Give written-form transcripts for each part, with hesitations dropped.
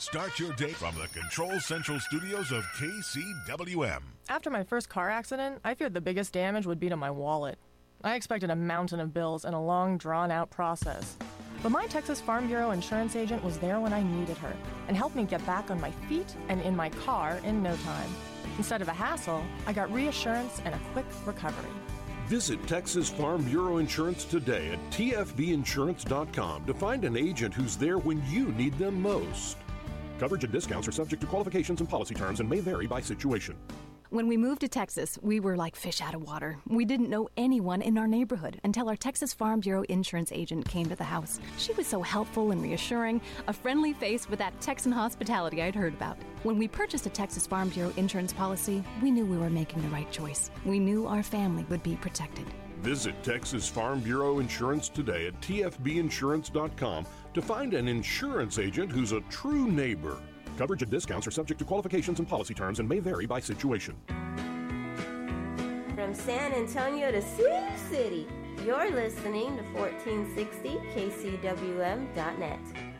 Start your day from the Control Central studios of KCWM. After my first car accident, I feared the biggest damage would be to my wallet. I expected a mountain of bills and a long, drawn-out process. But my Texas Farm Bureau insurance agent was there when I needed her and helped me get back on my feet and in my car in no time. Instead of a hassle, I got reassurance and a quick recovery. Visit Texas Farm Bureau Insurance today at tfbinsurance.com to find an agent who's there when you need them most. Coverage and discounts are subject to qualifications and policy terms and may vary by situation. When we moved to Texas, we were like fish out of water. We didn't know anyone in our neighborhood until our Texas Farm Bureau insurance agent came to the house. She was so helpful and reassuring, a friendly face with that Texan hospitality I'd heard about. When we purchased a Texas Farm Bureau insurance policy, we knew we were making the right choice. We knew our family would be protected. Visit Texas Farm Bureau Insurance today at tfbinsurance.com to find an insurance agent who's a true neighbor. Coverage and discounts are subject to qualifications and policy terms and may vary by situation. From San Antonio to Sioux City, you're listening to 1460 KCWM.net.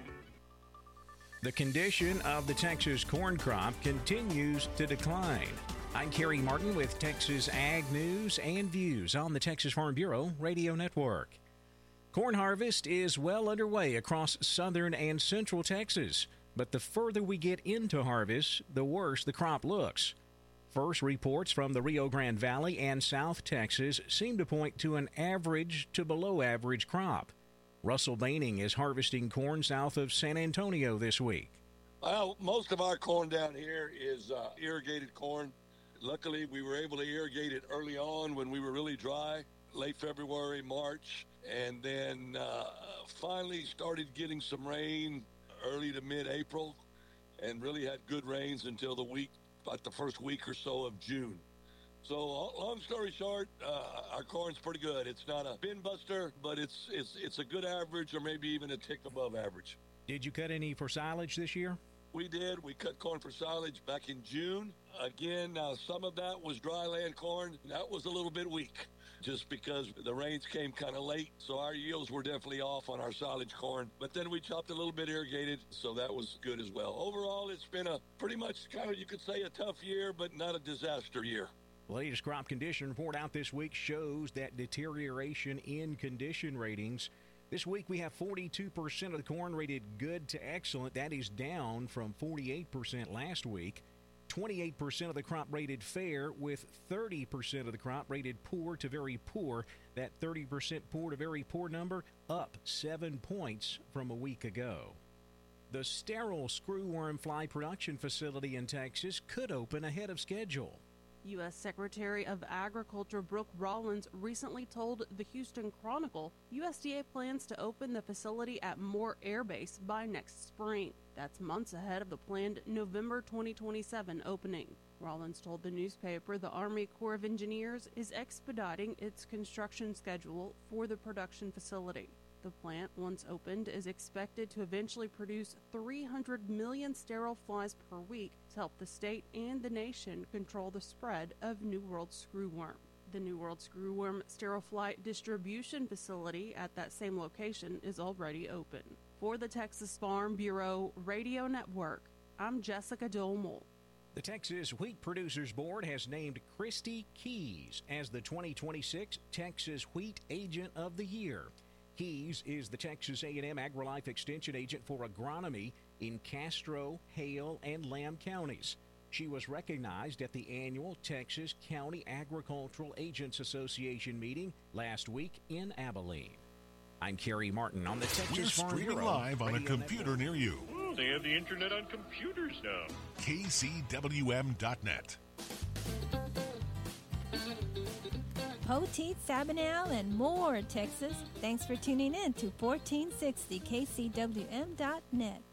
The condition of the Texas corn crop continues to decline. I'm Kerry Martin with Texas Ag News and Views on the Texas Farm Bureau Radio Network. Corn harvest is well underway across southern and central Texas. But the further we get into harvest, the worse the crop looks. First reports from the Rio Grande Valley and South Texas seem to point to an average to below average crop. Russell Baining is harvesting corn south of San Antonio this week. Well, most of our corn down here is irrigated corn. Luckily, we were able to irrigate it early on when we were really dry, late February, March, and then finally started getting some rain early to mid-April, and really had good rains until about the first week or so of June. So long story short, our corn's pretty good. It's not a bin buster, but it's a good average, or maybe even a tick above average. Did you cut any for silage this year? We did. We cut corn for silage back in June. Again, now some of that was dry land corn. That was a little bit weak, just because the rains came kind of late. So our yields were definitely off on our silage corn. But then we chopped a little bit irrigated, so that was good as well. Overall, it's been a pretty much kind of, you could say, a tough year, but not a disaster year. The latest crop condition report out this week shows that deterioration in condition ratings. This week we have 42% of the corn rated good to excellent. That is down from 48% last week. 28% of the crop rated fair, with 30% of the crop rated poor to very poor. That 30% poor to very poor number up 7 points from a week ago. The sterile screwworm fly production facility in Texas could open ahead of schedule. U.S. Secretary of Agriculture Brooke Rollins recently told the Houston Chronicle USDA plans to open the facility at Moore Air Base by next spring. That's months ahead of the planned November 2027 opening. Rollins told the newspaper the Army Corps of Engineers is expediting its construction schedule for the production facility. The plant, once opened, is expected to eventually produce 300 million sterile flies per week to help the state and the nation control the spread of New World screwworm. The New World screwworm sterile fly distribution facility at that same location is already open. For the Texas Farm Bureau Radio Network, I'm Jessica Dolmel. The Texas Wheat Producers Board has named Christy Keys as the 2026 Texas Wheat Agent of the Year. Keys is the Texas A&M AgriLife Extension Agent for Agronomy in Castro, Hale, and Lamb counties. She was recognized at the annual Texas County Agricultural Agents Association meeting last week in Abilene. I'm Kerry Martin on the Texas Farm Bureau. We're streaming live on a computer near you. They have the internet on computers now. KCWM.net. Poteet, Sabinal, and more, Texas. Thanks for tuning in to 1460 KCWM.net.